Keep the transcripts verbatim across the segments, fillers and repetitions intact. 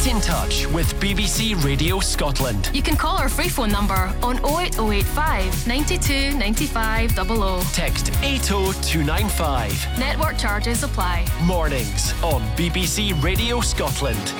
Get in touch with B B C Radio Scotland. You can call our free phone number on oh eight oh eight five, nine two, nine five zero zero. Text eight oh two nine five. Network charges apply. Mornings on B B C Radio Scotland.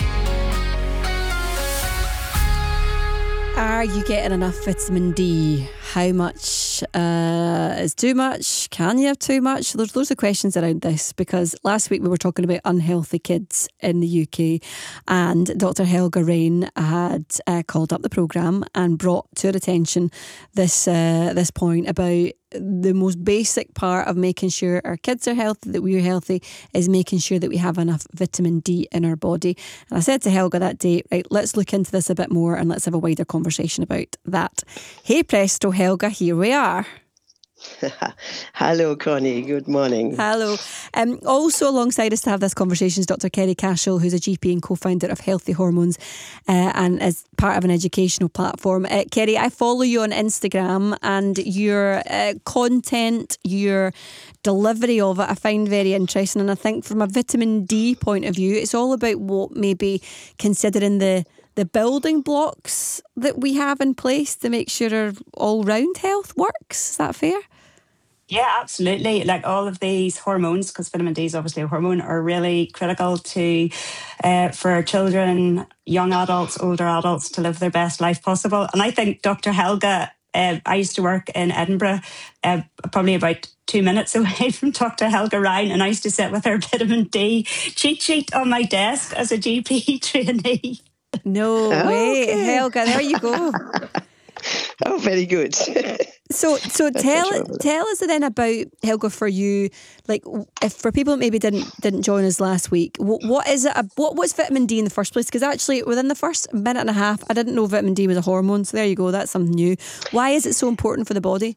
Are you getting enough vitamin D? How much uh, is too much? Can you have too much? There's loads of questions around this, because last week we were talking about unhealthy kids in the U K, and Doctor Helga Rain had uh, called up the programme and brought to our attention this uh, this point about the most basic part of making sure our kids are healthy, that we're healthy, is making sure that we have enough vitamin D in our body. And I said to Helga that day, right, let's look into this a bit more and let's have a wider conversation about that. Hey presto, Helga, here we are. Hello, Connie. Good morning. Hello. Um, also alongside us to have this conversation is Doctor Kerry Cashel, who's a G P and co-founder of Healthy Hormones, uh, and is part of an educational platform. Uh, Kerry, I follow you on Instagram, and your uh, content, your delivery of it, I find very interesting. And I think from a vitamin D point of view, it's all about what maybe considering the the building blocks that we have in place to make sure our all-round health works. Is that fair? Yeah, absolutely. Like all of these hormones, because vitamin D is obviously a hormone, are really critical to uh, for children, young adults, older adults to live their best life possible. And I think Doctor Helga, uh, I used to work in Edinburgh, uh, probably about two minutes away from Doctor Helga Ryan, and I used to sit with her vitamin D cheat sheet on my desk as a G P trainee. No oh, way, okay. Helga, there you go. Oh, very good. So, so tell tell us then about, Helga, for you, like if for people that maybe didn't didn't join us last week, what, what is it? What was vitamin D in the first place? Because actually, within the first minute and a half, I didn't know vitamin D was a hormone. So there you go, that's something new. Why is it so important for the body?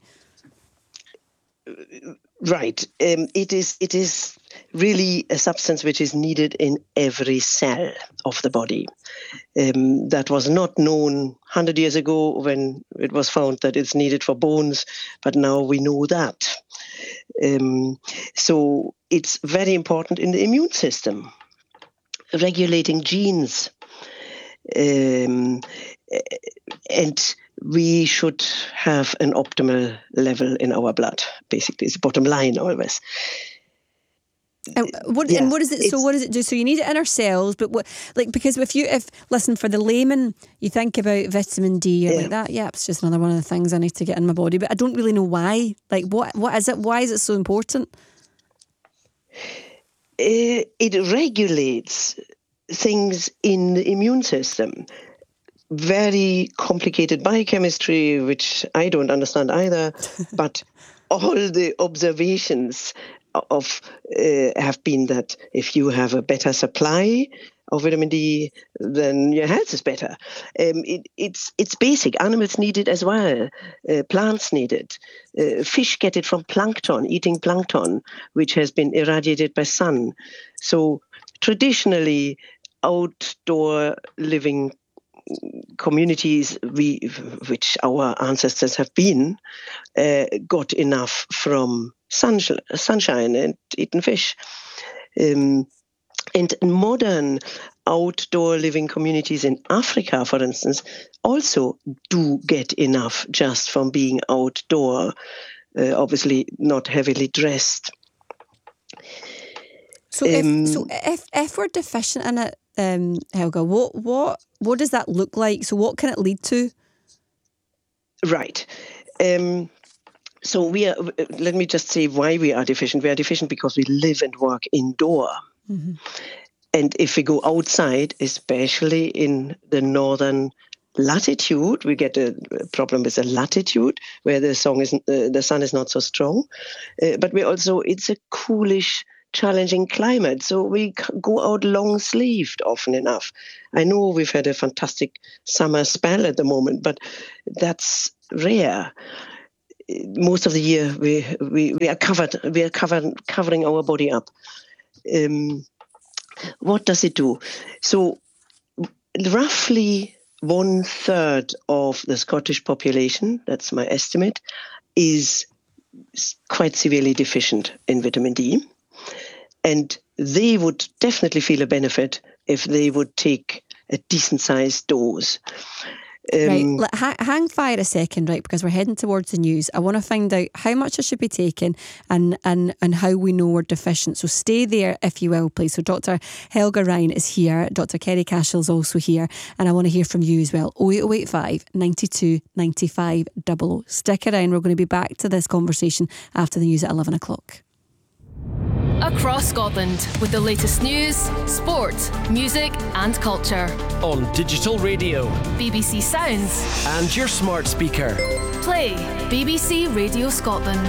Right. Um, it is. It is really a substance which is needed in every cell of the body. Um, that was not known one hundred years ago when it was found that it's needed for bones, but now we know that. Um, so it's very important in the immune system, regulating genes. Um, and we should have an optimal level in our blood, basically. It's the bottom line always. And what, yeah, and what is it? So what does it do? So you need it in our cells, but what, like, because if you, if listen, for the layman, you think about vitamin D, you're yeah. like that. Yeah, it's just another one of the things I need to get in my body, but I don't really know why. Like, what, what is it? Why is it so important? It, it regulates things in the immune system. Very complicated biochemistry, which I don't understand either, but all the observations of uh, have been that if you have a better supply of vitamin D, then your health is better. Um, it, it's it's basic. Animals need it as well. Uh, plants need it. Uh, fish get it from plankton, eating plankton, which has been irradiated by sun. So traditionally, outdoor living communities, we, which our ancestors have been, uh, got enough from sunshine, sunshine and eating fish. Um, and modern outdoor living communities in Africa, for instance, also do get enough just from being outdoor, uh, obviously not heavily dressed. So, um, if, so if, if we're deficient in it, um, Helga, what, what, what does that look like? So what can it lead to? Right. Um, so we are, let me just say why we are deficient. We are deficient because we live and work indoor. Mm-hmm. And if we go outside, especially in the northern latitude, we get a problem with the latitude where the sun is, uh, the sun is not so strong. Uh, but we also, it's a coolish, challenging climate. So we go out long-sleeved often enough. I know we've had a fantastic summer spell at the moment, but that's rare. Most of the year we we, we are covered. We are covered, covering our body up. Um, what does it do? So roughly one third of the Scottish population, that's my estimate, is quite severely deficient in vitamin D. And they would definitely feel a benefit if they would take a decent-sized dose. Um, right, Um, Let, ha- hang fire a second, right, because we're heading towards the news. I want to find out how much I should be taking and, and, and how we know we're deficient. So stay there, if you will, please. So Doctor Helga Ryan is here. Doctor Kerry Cashell's also here. And I want to hear from you as well. oh eight oh eight five, nine two, nine five, double oh. Stick around. We're going to be back to this conversation after the news at eleven o'clock. Across Scotland with the latest news, sport, music and culture. On digital radio. B B C Sounds. And your smart speaker. Play B B C Radio Scotland.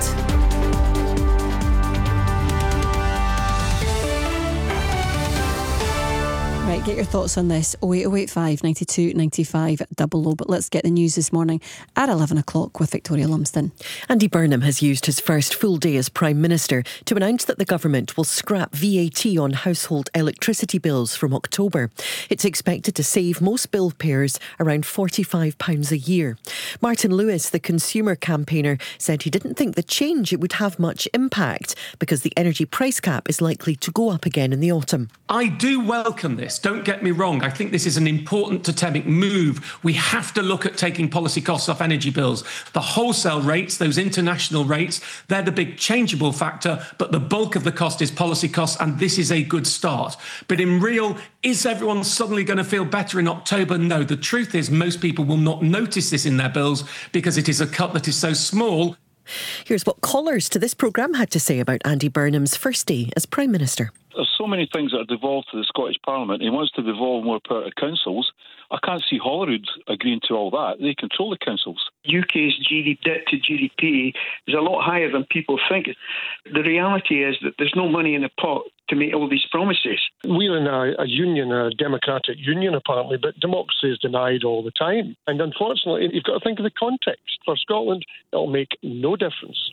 Right, get your thoughts on this. oh eight oh eight five, nine two, nine five, double oh. But let's get the news this morning at eleven o'clock with Victoria Lumsden. Andy Burnham has used his first full day as Prime Minister to announce that the government will scrap V A T on household electricity bills from October. It's expected to save most bill payers around forty-five pounds a year. Martin Lewis, the consumer campaigner, said he didn't think the change it would have much impact because the energy price cap is likely to go up again in the autumn. I do welcome this. Don't get me wrong. I think this is an important totemic move. We have to look at taking policy costs off energy bills. The wholesale rates, those international rates, they're the big changeable factor, but the bulk of the cost is policy costs, and this is a good start. But in real, is everyone suddenly going to feel better in October? No. The truth is most people will not notice this in their bills because it is a cut that is so small. Here's what callers to this programme had to say about Andy Burnham's first day as Prime Minister. There's so many things that are devolved to the Scottish Parliament. He wants to devolve more power to councils. I can't see Holyrood agreeing to all that. They control the councils. U K's G D P, debt to G D P is a lot higher than people think. The reality is that there's no money in the pot to make all these promises. We're in a, a union, a democratic union apparently, but democracy is denied all the time. And unfortunately, you've got to think of the context. For Scotland, it'll make no difference.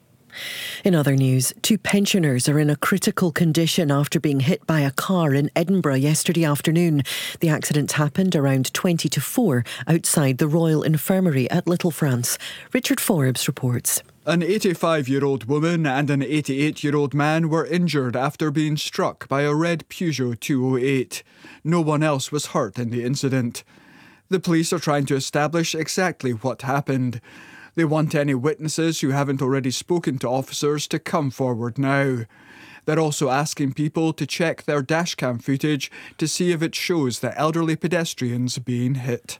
In other news, two pensioners are in a critical condition after being hit by a car in Edinburgh yesterday afternoon. The accident happened around twenty to four outside the Royal Infirmary at Little France. Richard Forbes reports. An eighty-five-year-old woman and an eighty-eight-year-old man were injured after being struck by a red Peugeot two oh eight. No one else was hurt in the incident. The police are trying to establish exactly what happened. They want any witnesses who haven't already spoken to officers to come forward now. They're also asking people to check their dashcam footage to see if it shows the elderly pedestrians being hit.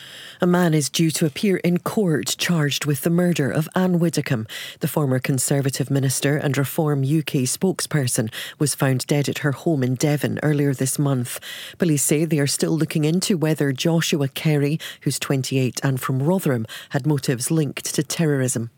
A man is due to appear in court charged with the murder of Anne Widdecombe. The former Conservative minister and Reform U K spokesperson was found dead at her home in Devon earlier this month. Police say they are still looking into whether Joshua Carey, who's twenty-eight and from Rotherham, had motives linked to terrorism.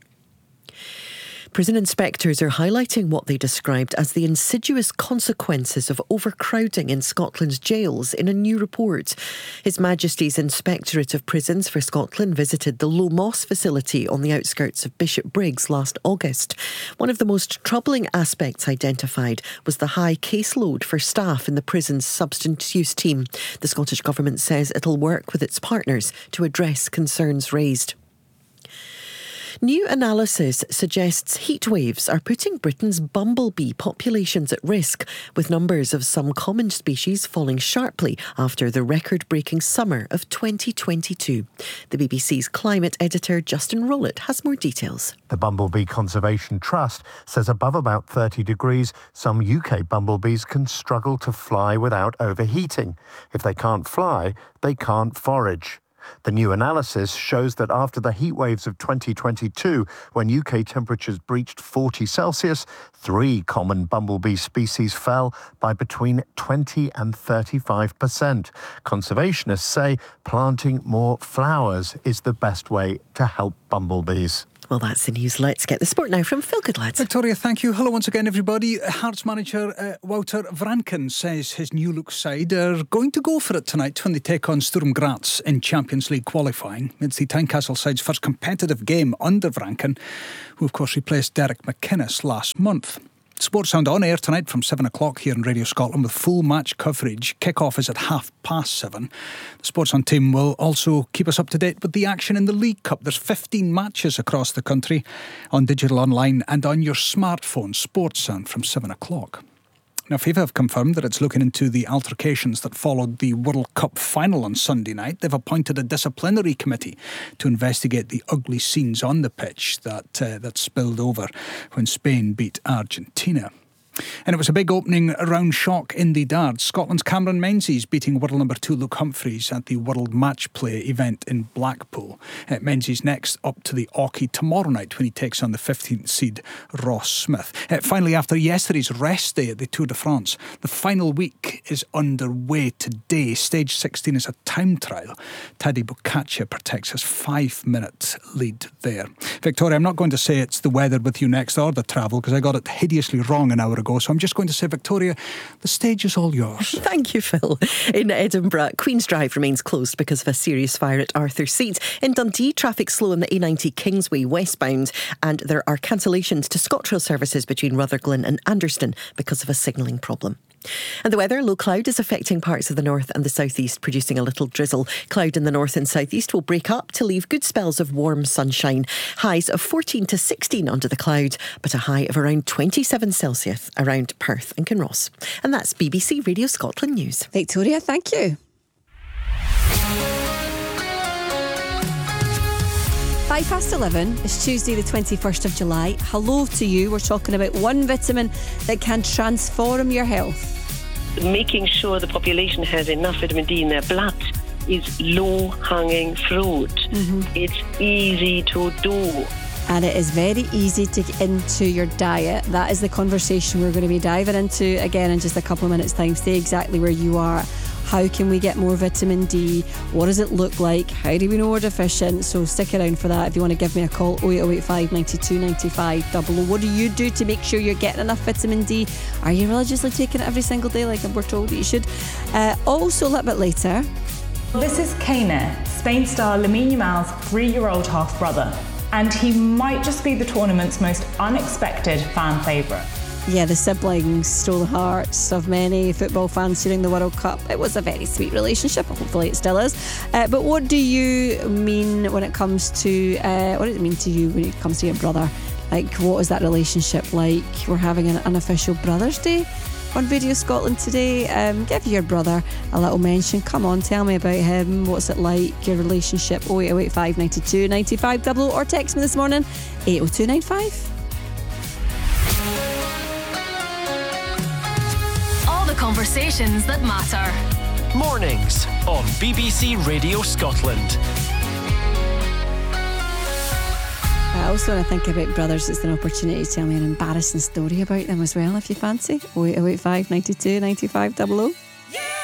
Prison inspectors are highlighting what they described as the insidious consequences of overcrowding in Scotland's jails in a new report. His Majesty's Inspectorate of Prisons for Scotland visited the Low Moss facility on the outskirts of Bishopbriggs last August. One of the most troubling aspects identified was the high caseload for staff in the prison's substance use team. The Scottish Government says it'll work with its partners to address concerns raised. New analysis suggests heat waves are putting Britain's bumblebee populations at risk, with numbers of some common species falling sharply after the record-breaking summer of twenty twenty-two. The B B C's climate editor Justin Rowlett has more details. The Bumblebee Conservation Trust says above about thirty degrees, some U K bumblebees can struggle to fly without overheating. If they can't fly, they can't forage. The new analysis shows that after the heat waves of twenty twenty-two, when U K temperatures breached forty Celsius, three common bumblebee species fell by between twenty and thirty-five percent. Conservationists say planting more flowers is the best way to help bumblebees. Well, that's the news. Let's get the sport now from Phil Goodlads. Victoria, thank you. Hello once again, everybody. Hearts manager uh, Wouter Vranken says his new look side are going to go for it tonight when they take on Sturm Graz in Champions League qualifying. It's the Tynecastle side's first competitive game under Vranken, who of course replaced Derek McInnes last month. Sportsound on air tonight from seven o'clock here on Radio Scotland with full match coverage. Kick-off is at half past seven. The Sportsound team will also keep us up to date with the action in the League Cup. There's fifteen matches across the country on digital, online and on your smartphone. Sportsound from seven o'clock. Now, FIFA have confirmed that it's looking into the altercations that followed the World Cup final on Sunday night. They've appointed a disciplinary committee to investigate the ugly scenes on the pitch that, uh, that spilled over when Spain beat Argentina. And it was a big opening round shock in the darts. Scotland's Cameron Menzies beating world number two Luke Humphries at the World Match Play event in Blackpool. Uh, Menzies next up to the Auckey tomorrow night when he takes on the fifteenth seed Ross Smith. Uh, finally, after yesterday's rest day at the Tour de France, the final week is underway today. Stage sixteen is a time trial. Tadej Pogačar protects his five-minute lead there. Victoria, I'm not going to say it's the weather with you next or the travel because I got it hideously wrong an hour ago. So I'm just going to say, Victoria, the stage is all yours. Thank you, Phil. In Edinburgh, Queen's Drive remains closed because of a serious fire at Arthur Seat. In Dundee, traffic slow on the A ninety Kingsway westbound, and there are cancellations to ScotRail services between Rutherglen and Anderston because of a signalling problem. And the weather, low cloud is affecting parts of the north and the southeast, producing a little drizzle. Cloud in the north and southeast will break up to leave good spells of warm sunshine. Highs of fourteen to sixteen under the cloud, but a high of around twenty-seven Celsius around Perth and Kinross. And that's B B C Radio Scotland News. Victoria, thank you. Five past eleven is Tuesday the twenty-first of July. Hello to you. We're talking about one vitamin that can transform your health. Making sure the population has enough vitamin D in their blood is low-hanging fruit. Mm-hmm. It's easy to do. And it is very easy to get into your diet. That is the conversation we're going to be diving into again in just a couple of minutes' time. Stay exactly where you are. How can we get more vitamin D? What does it look like? How do we know we're deficient? So stick around for that. If you want to give me a call, oh eight oh eight five, nine two, nine five, double oh. What do you do to make sure you're getting enough vitamin D? Are you religiously taking it every single day like we're told that you should? Uh, also, a little bit later. This is Kaner, Spain star Lamine Yamal's three-year-old half-brother. And he might just be the tournament's most unexpected fan favourite. Yeah, the siblings stole the hearts of many football fans during the World Cup. It was a very sweet relationship. Hopefully it still is. Uh, but what do you mean when it comes to, uh, what does it mean to you when it comes to your brother? Like, what is that relationship like? We're having an unofficial Brothers' Day on Radio Scotland today. Um, give your brother a little mention. Come on, tell me about him. What's it like, your relationship? oh eight oh eight five, nine two, nine five, double oh, or text me this morning, eight oh two nine five. Conversations that matter. Mornings on B B C Radio Scotland. I also, when I think about brothers, it's an opportunity to tell me an embarrassing story about them as well, if you fancy. oh eight oh eight five, nine two, nine five, double oh.